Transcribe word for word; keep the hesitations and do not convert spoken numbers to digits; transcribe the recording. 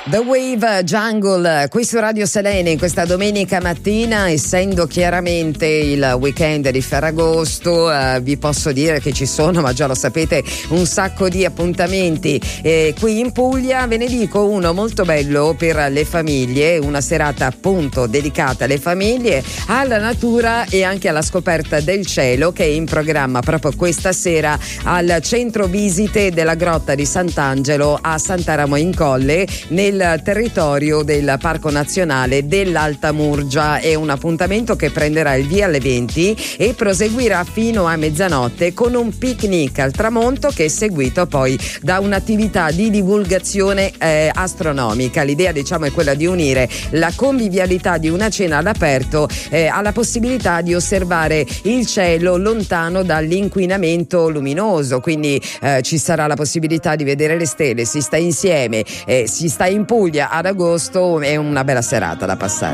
The Wave Jungle qui su Radio Selene in questa domenica mattina, essendo chiaramente il weekend di Ferragosto, eh, vi posso dire che ci sono, ma già lo sapete, un sacco di appuntamenti eh, qui in Puglia. Ve ne dico uno molto bello per le famiglie, una serata appunto dedicata alle famiglie, alla natura e anche alla scoperta del cielo, che è in programma proprio questa sera al centro visite della Grotta di Sant'Angelo a Santaramo in Colle, nel territorio del Parco Nazionale dell'Alta Murgia. È un appuntamento che prenderà il via alle venti e proseguirà fino a mezzanotte con un picnic al tramonto, che è seguito poi da un'attività di divulgazione eh, astronomica. L'idea, diciamo, è quella di unire la convivialità di una cena all'aperto eh, alla possibilità di osservare il cielo lontano dall'inquinamento luminoso, quindi eh, ci sarà la possibilità di vedere le stelle, si sta insieme, eh, si sta in Puglia ad agosto, è una bella serata da passare.